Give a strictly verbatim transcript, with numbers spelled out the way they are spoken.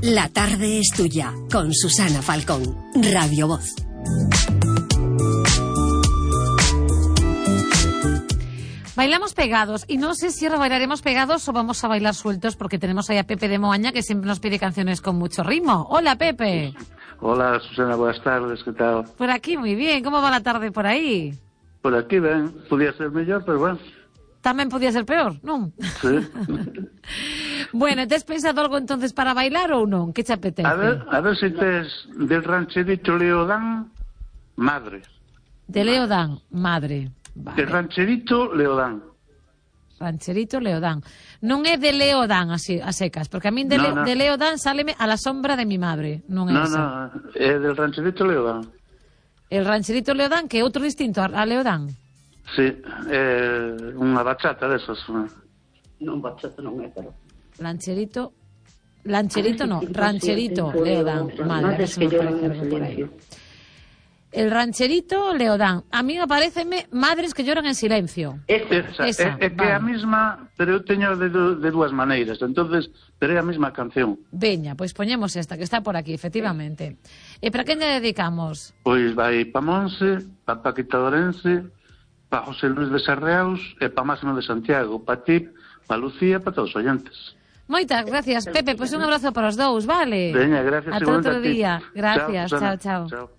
La tarde es tuya, con Susana Falcón, Radio Voz. Bailamos pegados, y no sé si ahora bailaremos pegados o vamos a bailar sueltos, porque tenemos ahí a Pepe de Moaña, que siempre nos pide canciones con mucho ritmo. Hola, Pepe. Hola, Susana, buenas tardes, ¿qué tal? Por aquí muy bien, ¿cómo va la tarde por aí? Por aquí, ben, podía ser mellor, pero bueno. Tamén podía ser peor, non? Sí. Bueno, tes pensado algo entonces para bailar ou non? Que te apetece? A ver, a ver se si tes del rancherito Leodán, madre. De Leodán, madre. Vale. Del rancherito Leodán. Rancherito Leodán. Non é de Leodán así, a secas, porque a min de, no, Le, no. de Leodán sáleme a la sombra de mi madre. Non é no, esa. No, é del rancherito Leodán. El rancherito Leodán, que é outro distinto a Leodán. Sí, é unha bachata desas. Non, bachata non é, pero... Lancherito... Lancherito no, rancherito Leodán. Madre, a ver se me parece algo por aí. El rancherito Leodán. A mí me pareceme Madres que lloran en silencio. Esa, Esa, é, é que é a vale. mesma, pero eu teño de, de dúas maneiras, entonces terei a mesma canción. Veña, pois poñemos esta, que está por aquí, efectivamente. E para quen lle dedicamos? Pois vai pa Monse, pa Paquita Dorense, pa José Luis de Sarreaus e pa Máximo de Santiago, pa ti, pa Lucía, pa todos os oyentes. Moitas gracias, Pepe, pois un abrazo para os dous, vale? Veña, gracias. Ata outro día. Gracias, chao, chao, chao. chao.